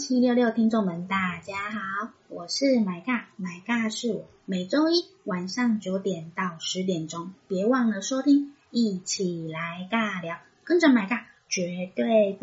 1766听众们大家好，我是买尬是我，每周一晚上9点到10点钟，别忘了收听，一起来尬聊，跟着买尬绝对